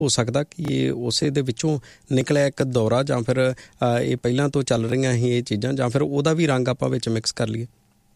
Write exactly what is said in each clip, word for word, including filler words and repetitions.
ਹੋ ਸਕਦਾ ਕਿ ਇਹ ਉਸੇ ਦੇ ਵਿੱਚੋਂ ਨਿਕਲਿਆ ਇੱਕ ਦੌਰਾ, ਜਾਂ ਫਿਰ ਇਹ ਪਹਿਲਾਂ ਤੋਂ ਚੱਲ ਰਹੀਆਂ ਸੀ ਇਹ ਚੀਜ਼ਾਂ, ਜਾਂ ਫਿਰ ਉਹਦਾ ਵੀ ਰੰਗ ਆਪਾਂ ਵਿੱਚ ਮਿਕਸ ਕਰ ਲਈਏ?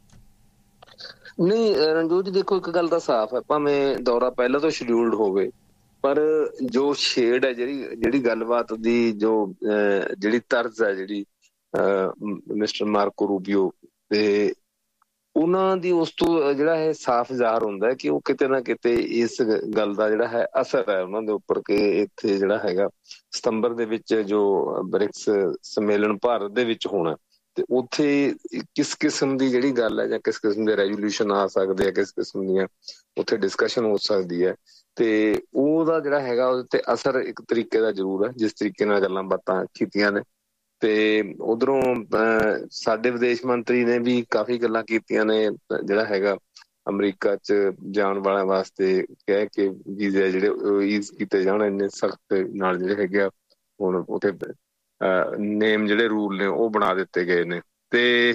ਨਹੀਂ ਰਣਜੋਤ ਜੀ, ਦੇਖੋ ਇੱਕ ਗੱਲ ਤਾਂ ਸਾਫ਼ ਹੈ, ਭਾਵੇਂ ਦੌਰਾ ਪਹਿਲਾਂ ਤੋਂ ਸ਼ਡਿਊਲਡ ਹੋਵੇ, ਪਰ ਜੋ ਸ਼ੇਡ ਹੈ, ਜਿਹੜੀ ਜਿਹੜੀ ਗੱਲਬਾਤ ਦੀ ਜੋ ਜਿਹੜੀ ਤਰਜ਼ ਹੈ, ਜਿਹੜੀ ਮਿਸਟਰ ਮਾਰਕੋ ਰੂਬੀਓ ਤੇ ਉਹਨਾਂ ਦੀ, ਉਸ ਤੋਂ ਜਿਹੜਾ ਹੈ ਸਾਫ਼ ਜ਼ਾਹਰ ਹੁੰਦਾ ਹੈ ਕਿ ਉਹ ਕਿਤੇ ਨਾ ਕਿਤੇ ਇਸ ਗੱਲ ਦਾ ਜਿਹੜਾ ਹੈ ਅਸਰ ਹੈ ਉਹਨਾਂ ਦੇ ਉੱਪਰ, ਕਿ ਇੱਥੇ ਜਿਹੜਾ ਹੈਗਾ ਸਤੰਬਰ ਦੇ ਵਿੱਚ ਜੋ ਬ੍ਰਿਕਸ ਸੰਮੇਲਨ ਭਾਰਤ ਦੇ ਵਿੱਚ ਹੋਣਾ, ਤੇ ਉੱਥੇ ਕਿਸ ਕਿਸਮ ਦੀ ਜਿਹੜੀ ਗੱਲ ਹੈ ਜਾਂ ਕਿਸ ਕਿਸਮ ਦੇ ਰੈਜ਼ੋਲਿਊਸ਼ਨ ਆ ਸਕਦੇ ਆ, ਕਿਸ ਕਿਸਮ ਦੀਆਂ ਉੱਥੇ ਡਿਸਕਸ਼ਨ ਹੋ ਸਕਦੀ ਹੈ, ਤੇ ਉਹਦਾ ਜਿਹੜਾ ਹੈਗਾ ਉਹਦੇ ਤੇ ਅਸਰ ਇੱਕ ਤਰੀਕੇ ਦਾ ਜ਼ਰੂਰ ਹੈ, ਜਿਸ ਤਰੀਕੇ ਨਾਲ ਗੱਲਾਂ ਬਾਤਾਂ ਕੀਤੀਆਂ ਨੇ। ਤੇ ਉਧਰੋਂ ਅਹ ਸਾਡੇ ਵਿਦੇਸ਼ ਮੰਤਰੀ ਨੇ ਵੀ ਕਾਫੀ ਗੱਲਾਂ ਕੀਤੀਆਂ ਨੇ, ਜਿਹੜਾ ਹੈਗਾ ਅਮਰੀਕਾ 'ਚ ਜਾਣ ਵਾਲਿਆਂ ਵਾਸਤੇ ਕਹਿ ਕੇ ਵੀਜ਼ੇ ਜਿਹੜੇ ਈਜ਼ ਕੀਤੇ ਜਾਣ, ਇੰਨੇ ਸਖਤ ਨਾਲ ਜਿਹੜੇ ਹੈਗੇ ਆ ਹੁਣ ਉੱਥੇ ਨੇਮ ਜਿਹੜੇ ਰੂਲ ਨੇ ਉਹ ਬਣਾ ਦਿੱਤੇ ਗਏ ਨੇ। ਤੇ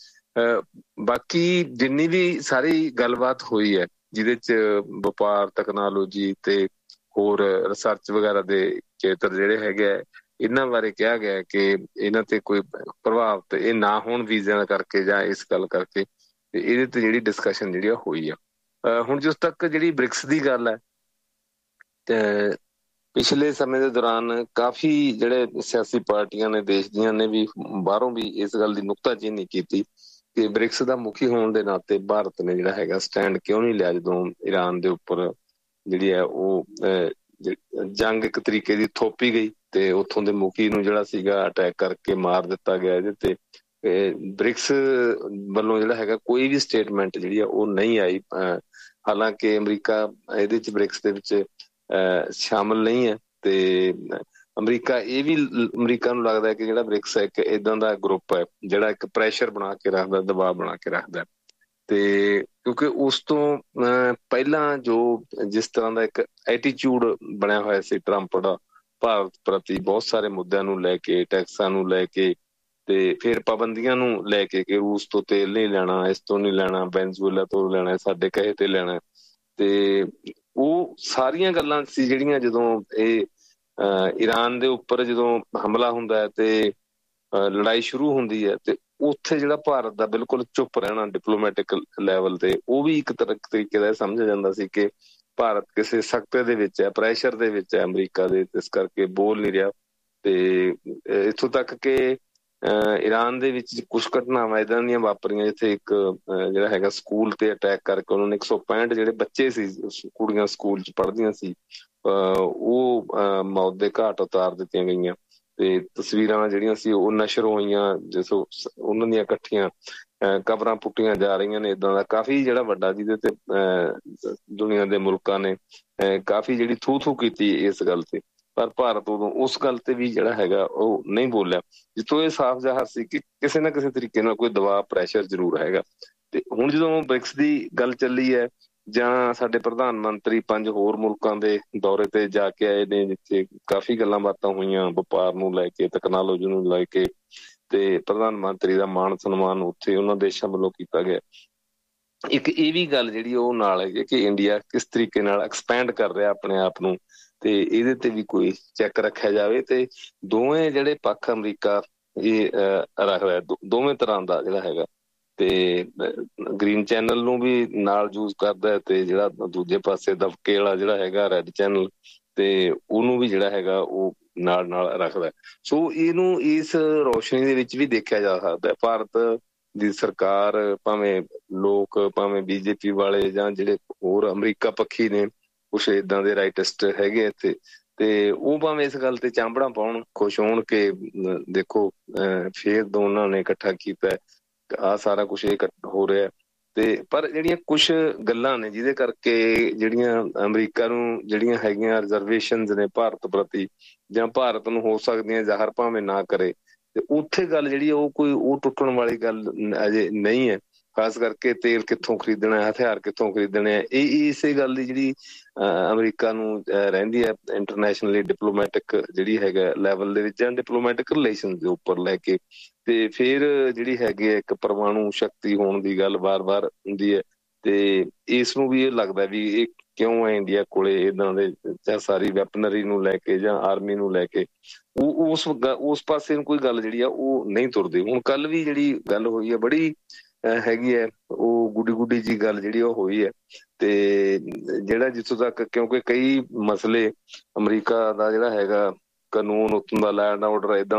ਬਾਕੀ ਜਿੰਨੀ ਵੀ ਸਾਰੀ ਗੱਲਬਾਤ ਹੋਈ ਹੈ, ਜਿਹਦੇ 'ਚ ਵਪਾਰ, ਤਕਨਾਲੋਜੀ ਤੇ ਹੋਰ ਰਿਸਰਚ ਵਗੈਰਾ ਦੇ ਖੇਤਰ ਜਿਹੜੇ ਹੈਗੇ ਆ, ਇਹਨਾਂ ਬਾਰੇ ਕਿਹਾ ਗਿਆ ਕਿ ਇਹਨਾਂ ਤੇ ਕੋਈ ਪ੍ਰਭਾਵ ਤੇ ਇਹ ਨਾ ਹੋਣ ਵੀਜ਼ਿਆਂ ਕਰਕੇ ਜਾਂ ਇਸ ਗੱਲ ਕਰਕੇ, ਤੇ ਇਹਦੇ ਤੇ ਜਿਹੜੀ ਡਿਸਕਸ਼ਨ ਜਿਹੜੀ ਆ ਹੋਈ ਆ। ਹੁਣ ਜਿਸ ਤੱਕ ਜਿਹੜੀ ਬ੍ਰਿਕਸ ਦੀ ਗੱਲ ਹੈ, ਤੇ ਪਿਛਲੇ ਸਮੇਂ ਦੇ ਦੌਰਾਨ ਕਾਫੀ ਜਿਹੜੇ ਸਿਆਸੀ ਪਾਰਟੀਆਂ ਨੇ ਦੇਸ਼ ਦੀਆਂ ਨੇ ਵੀ ਬਾਹਰੋਂ ਵੀ ਇਸ ਗੱਲ ਦੀ ਨੁਕਤਾਚੀਨੀ ਕੀਤੀ ਕਿ ਬ੍ਰਿਕਸ ਦਾ ਮੁਖੀ ਹੋਣ ਦੇ ਨਾਤੇ ਭਾਰਤ ਨੇ ਜਿਹੜਾ ਹੈਗਾ ਸਟੈਂਡ ਕਿਉਂ ਨਹੀਂ ਲਿਆ ਜਦੋਂ ਈਰਾਨ ਦੇ ਉੱਪਰ ਜਿਹੜੀ ਹੈ ਉਹ ਜੰਗ ਇੱਕ ਤਰੀਕੇ ਦੀ ਥੋਪੀ ਗਈ ਤੇ ਉੱਥੋਂ ਦੇ ਮੁਖੀ ਨੂੰ ਜਿਹੜਾ ਸੀਗਾ ਅਟੈਕ ਕਰਕੇ ਮਾਰ ਦਿੱਤਾ ਗਿਆ। ਇਹਦੇ ਤੇ ਬ੍ਰਿਕਸ ਵੱਲੋਂ ਜਿਹੜਾ ਹੈਗਾ ਕੋਈ ਵੀ ਸਟੇਟਮੈਂਟ ਜਿਹੜੀ ਆ ਉਹ ਨਹੀਂ ਆਈ, ਹਾਲਾਂਕਿ ਅਮਰੀਕਾ ਇਹਦੇ ਚ ਬ੍ਰਿਕਸ ਦੇ ਵਿੱਚ ਅਹ ਸ਼ਾਮਲ ਨਹੀਂ ਹੈ। ਤੇ ਅਮਰੀਕਾ ਇਹ ਵੀ ਅਮਰੀਕਾ ਨੂੰ ਲੱਗਦਾ ਹੈ ਕਿ ਜਿਹੜਾ ਬ੍ਰਿਕਸ ਹੈ ਇੱਕ ਏਦਾਂ ਦਾ ਗਰੁੱਪ ਹੈ ਜਿਹੜਾ ਇੱਕ ਪ੍ਰੈਸ਼ਰ ਬਣਾ ਕੇ ਰੱਖਦਾ, ਦਬਾਅ ਬਣਾ ਕੇ ਰੱਖਦਾ। ਤੇ ਕਿਉਂਕਿ ਉਸ ਤੋਂ ਅਹ ਪਹਿਲਾਂ ਜੋ ਜਿਸ ਤਰ੍ਹਾਂ ਦਾ ਇੱਕ ਐਟੀਚਿਊਡ ਬਣਿਆ ਹੋਇਆ ਸੀ ਟਰੰਪ ਦਾ ਭਾਰਤ ਪ੍ਰਤੀ, ਬਹੁਤ ਸਾਰੇ ਮੁੱਦਿਆਂ ਨੂੰ ਲੈ ਕੇ, ਟੈਕਸਾਂ ਨੂੰ ਲੈ ਕੇ, ਤੇ ਫਿਰ ਪਾਬੰਦੀਆਂ ਨੂੰ ਲੈ ਕੇ ਕਿ ਰੂਸ ਤੋਂ ਤੇਲ ਨਹੀਂ ਲੈਣਾ, ਇਸ ਤੋਂ ਨਹੀਂ ਲੈਣਾ, ਵੈਨਜ਼ੂਏਲਾ ਤੋਂ ਲੈਣਾ, ਸਾਡੇ ਕਹੇ ਤੇ ਲੈਣਾ, ਤੇ ਉਹ ਸਾਰੀਆਂ ਗੱਲਾਂ ਸੀ ਜਿਹੜੀਆਂ ਜਦੋਂ ਇਹ ਅਹ ਈਰਾਨ ਦੇ ਉੱਪਰ ਜਦੋਂ ਹਮਲਾ ਹੁੰਦਾ ਹੈ ਤੇ ਲੜਾਈ ਸ਼ੁਰੂ ਹੁੰਦੀ ਹੈ, ਤੇ ਉੱਥੇ ਜਿਹੜਾ ਭਾਰਤ ਦਾ ਬਿਲਕੁਲ ਚੁੱਪ ਰਹਿਣਾ ਡਿਪਲੋਮੈਟਿਕ ਲੈਵਲ ਤੇ, ਉਹ ਵੀ ਇੱਕ ਤਰੀਕੇ ਦਾ ਸਮਝਿਆ ਜਾਂਦਾ ਸੀ ਕਿ ਭਾਰਤ ਕਿਸੇ ਸਖਤੇ ਦੇ ਵਿੱਚ ਹੈ, ਪ੍ਰੈਸ਼ਰ ਦੇ ਵਿੱਚ ਹੈ ਅਮਰੀਕਾ ਦੇ, ਇਸ ਕਰਕੇ ਬੋਲ ਨਹੀਂ ਰਿਹਾ। ਤੇ ਇੱਥੋਂ ਤੱਕ ਕਿ ਈਰਾਨ ਦੇ ਵਿੱਚ ਕੁਛ ਘਟਨਾਵਾਂ ਏਦਾਂ ਦੀਆਂ ਵਾਪਰੀਆਂ ਜਿੱਥੇ ਇੱਕ ਜਿਹੜਾ ਹੈਗਾ ਸਕੂਲ ਤੇ ਅਟੈਕ ਕਰਕੇ ਉਹਨਾਂ ਨੇ ਇੱਕ ਸੌ ਪੈਂਹਠ ਜਿਹੜੇ ਬੱਚੇ ਸੀ, ਕੁੜੀਆਂ ਸਕੂਲ ਚ ਪੜ੍ਹਦੀਆਂ ਸੀ, ਅਹ ਉਹ ਮੌਤ ਦੇ ਘਾਟ ਉਤਾਰ ਦਿੱਤੀਆਂ ਗਈਆਂ। ਤੇ ਤਸਵੀਰਾਂ ਜਿਹੜੀਆਂ ਸੀ ਉਹ ਨਸ਼ਰ ਹੋਈਆਂ, ਜਿਸ ਉਹਨਾਂ ਦੀਆਂ ਇਕੱਠੀਆਂ ਕਬਰਾਂ ਪੁੱਟੀਆਂ ਜਾ ਰਹੀਆਂ ਨੇ। ਏਦਾਂ ਦਾ ਕਾਫੀ ਜਿਹੜਾ ਵੱਡਾ ਜਿਹਦੇ ਤੇ ਅਹ ਦੁਨੀਆ ਦੇ ਮੁਲਕਾਂ ਨੇ ਕਾਫੀ ਜਿਹੜੀ ਥੂ ਥੂ ਕੀਤੀ ਇਸ ਗੱਲ ਤੇ, ਪਰ ਭਾਰਤ ਉਦੋਂ ਉਸ ਗੱਲ ਤੇ ਵੀ ਜਿਹੜਾ ਹੈਗਾ ਉਹ ਨਹੀਂ ਬੋਲਿਆ, ਜਿੱਥੋਂ ਇਹ ਸਾਫ਼ ਜ਼ਾਹਰ ਸੀ ਕਿ ਕਿਸੇ ਨਾ ਕਿਸੇ ਤਰੀਕੇ ਨਾਲ ਕੋਈ ਦਬਾਅ ਪ੍ਰੈਸ਼ਰ ਜ਼ਰੂਰ ਹੈਗਾ। ਤੇ ਹੁਣ ਜਦੋਂ ਬ੍ਰਿਕਸ ਦੀ ਗੱਲ ਚੱਲੀ ਹੈ, ਜਾਂ ਸਾਡੇ ਪ੍ਰਧਾਨ ਮੰਤਰੀ ਪੰਜ ਹੋਰ ਮੁਲਕਾਂ ਦੇ ਦੌਰੇ ਤੇ ਜਾ ਕੇ ਆਏ ਨੇ, ਜਿੱਥੇ ਕਾਫੀ ਗੱਲਾਂ ਬਾਤਾਂ ਹੋਈਆਂ ਵਪਾਰ ਨੂੰ ਲੈ ਕੇ, ਤਕਨਾਲੋਜੀ ਨੂੰ ਲੈ ਕੇ, ਤੇ ਪ੍ਰਧਾਨ ਮੰਤਰੀ ਦਾ ਮਾਣ ਸਨਮਾਨ ਉੱਥੇ ਉਹਨਾਂ ਦੇਸ਼ਾਂ ਵੱਲੋਂ ਕੀਤਾ ਗਿਆ। ਇੱਕ ਇਹ ਵੀ ਗੱਲ ਜਿਹੜੀ ਉਹ ਨਾਲ ਹੈ ਕਿ ਇੰਡੀਆ ਕਿਸ ਤਰੀਕੇ ਨਾਲ ਐਕਸਪੈਂਡ ਕਰ ਰਿਹਾ ਆਪਣੇ ਆਪ ਨੂੰ, ਤੇ ਇਹਦੇ ਤੇ ਵੀ ਕੋਈ ਚੈੱਕ ਰੱਖਿਆ ਜਾਵੇ। ਤੇ ਦੋਵੇਂ ਜਿਹੜੇ ਪੱਖ ਅਮਰੀਕਾ ਇਹ ਰੱਖਦਾ ਦੋਵੇਂ ਤਰ੍ਹਾਂ ਦਾ ਜਿਹੜਾ ਹੈਗਾ, ਤੇ ਗ੍ਰੀਨ ਚੈਨਲ ਨੂੰ ਵੀ ਨਾਲ ਯੂਜ਼ ਕਰਦਾ, ਤੇ ਜਿਹੜਾ ਦੂਜੇ ਪਾਸੇ ਦਬਕੇ ਵਾਲਾ ਜਿਹੜਾ ਹੈਗਾ ਰੈਡ ਚੈਨਲ, ਤੇ ਉਹਨੂੰ ਵੀ ਜਿਹੜਾ ਹੈਗਾ ਉਹ ਨਾਲ ਨਾਲ ਰੱਖਦਾ। ਸੋ ਇਹਨੂੰ ਇਸ ਰੋਸ਼ਨੀ ਦੇ ਵਿੱਚ ਵੀ ਦੇਖਿਆ ਜਾ ਸਕਦਾ। ਭਾਰਤ ਦੀ ਸਰਕਾਰ, ਭਾਵੇਂ ਲੋਕ, ਭਾਵੇਂ ਬੀਜੇਪੀ ਵਾਲੇ ਜਾਂ ਜਿਹੜੇ ਹੋਰ ਅਮਰੀਕਾ ਪੱਖੀ ਨੇ, ਕੁਛ ਏਦਾਂ ਦੇ ਰਾਈਟਿਸਟ ਹੈਗੇ ਇੱਥੇ, ਤੇ ਉਹ ਭਾਵੇਂ ਇਸ ਗੱਲ ਤੇ ਚਾਂਬੜਾ ਪਾਉਣ, ਖੁਸ਼ ਹੋਣ ਕਿ ਦੇਖੋ ਅਹ ਫੇਰ ਦੋਨਾਂ ਨੇ ਇਕੱਠਾ ਕੀਤਾ, ਆਹ ਸਾਰਾ ਕੁਛ ਇਹ ਹੋ ਰਿਹਾ। ਤੇ ਪਰ ਜਿਹੜੀਆਂ ਕੁਛ ਗੱਲਾਂ ਨੇ ਜਿਹਦੇ ਕਰਕੇ ਜਿਹੜੀਆਂ ਅਮਰੀਕਾ ਨੂੰ ਜਿਹੜੀਆਂ ਹੈਗੀਆਂ ਰਿਜ਼ਰਵੇਸ਼ਨਸ ਨੇ ਭਾਰਤ ਪ੍ਰਤੀ, ਜਾਂ ਭਾਰਤ ਨੂੰ ਹੋ ਸਕਦੀਆਂ ਜ਼ਾਹਰ ਭਾਵੇਂ ਨਾ ਕਰੇ, ਤੇ ਉੱਥੇ ਗੱਲ ਜਿਹੜੀ ਉਹ ਕੋਈ ਉਹ ਟੁੱਟਣ ਵਾਲੀ ਗੱਲ ਅਜੇ ਨਹੀਂ ਹੈ। ਖਾਸ ਕਰਕੇ ਤੇਲ ਕਿੱਥੋਂ ਖਰੀਦਣਾ, ਹਥਿਆਰ ਕਿੱਥੋਂ ਖਰੀਦਣੇ, ਇਹ ਇਸੇ ਗੱਲ ਦੀ ਜਿਹੜੀ ਅਹ ਅਮਰੀਕਾ ਨੂੰ ਰਹਿੰਦੀ ਹੈ ਇੰਟਰਨੈਸ਼ਨਲੀ ਡਿਪਲੋਮੈਟਿਕ ਜਿਹੜੀ ਹੈਗਾ ਲੈਵਲ ਦੇ ਵਿੱਚ, ਜਾਂ ਡਿਪਲੋਮੈਟਿਕ ਰਿਲੇਸ਼ਨ ਦੇ ਉੱਪਰ ਲੈ ਕੇ। ਤੇ ਫਿਰ ਜਿਹੜੀ ਹੈਗੀ ਹੈ ਇੱਕ ਪਰਮਾਣੂ ਸ਼ਕਤੀ ਹੋਣ ਦੀ ਗੱਲ ਵਾਰ ਵਾਰ ਹੁੰਦੀ ਹੈ, ਤੇ ਇਸ ਨੂੰ ਵੀ ਇਹ ਲੱਗਦਾ ਵੀ ਇਹ ਕਿਉਂ ਹੈ ਇੰਡੀਆ ਕੋਲੇ ਇੱਦਾਂ ਦੇ ਜਾਂ ਸਾਰੀ ਵੈਪਨਰੀ ਨੂੰ ਲੈ ਕੇ ਜਾਂ ਆਰਮੀ ਨੂੰ ਲੈ ਕੇ ਉਹ ਉਸ ਉਸ ਪਾਸੇ ਨੂੰ ਕੋਈ ਗੱਲ ਜਿਹੜੀ ਆ ਉਹ ਨਹੀਂ ਤੁਰਦੀ। ਹੁਣ ਕੱਲ ਵੀ ਜਿਹੜੀ ਗੱਲ ਹੋਈ ਹੈ ਬੜੀ ਹੈਗੀ ਹੈ, ਉਹ ਗੁੱਡੀ ਗੁੱਡੀ ਜੀ ਗੱਲ ਜਿਹੜੀ ਉਹ ਹੋਈ ਹੈ। ਤੇ ਜਿਹੜਾ ਜਿੱਥੋਂ ਤੱਕ, ਕਿਉਂਕਿ ਕਈ ਮਸਲੇ ਅਮਰੀਕਾ ਦਾ ਜਿਹੜਾ ਹੈਗਾ ਕਾਨੂੰਨ ਉੱਥੋਂ ਦਾ ਲੈਂਡ ਆਰਡਰ ਏਦਾਂ